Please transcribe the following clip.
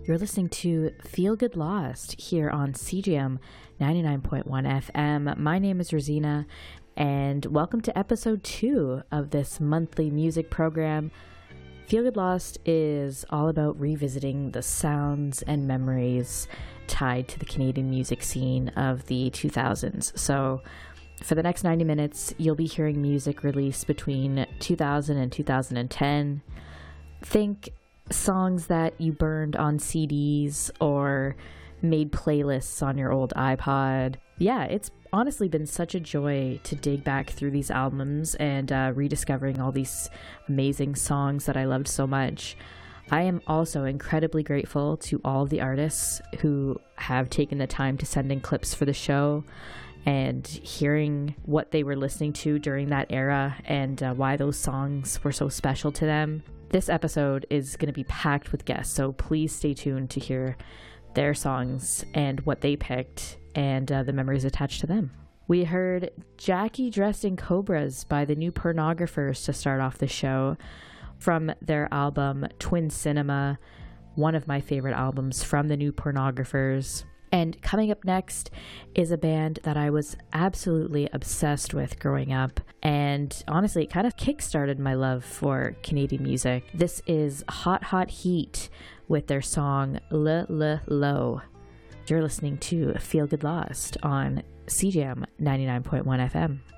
You're listening to Feel Good Lost here on CGM 99.1 FM. My name is Rosina, and welcome to episode 2 of this monthly music program. Feel Good Lost is all about revisiting the sounds and memories tied to the Canadian music scene of the 2000s. So for the next 90 minutes, you'll be hearing music released between 2000 and 2010. Think songs that you burned on CDs or made playlists on your old iPod. Yeah, it's honestly been such a joy to dig back through these albums and rediscovering all these amazing songs that I loved so much. I am also incredibly grateful to all of the artists who have taken the time to send in clips for the show and hearing what they were listening to during that era and why those songs were so special to them. This episode is going to be packed with guests, so please stay tuned to hear their songs and what they picked and the memories attached to them. We heard Jackie Dressed in Cobras by the New Pornographers to start off the show from their album Twin Cinema, one of my favorite albums from the New Pornographers. And coming up next is a band that I was absolutely obsessed with growing up. And honestly, it kind of kickstarted my love for Canadian music. This is Hot Hot Heat with their song Le Le Low. You're listening to Feel Good Lost on CJAM 99.1 FM.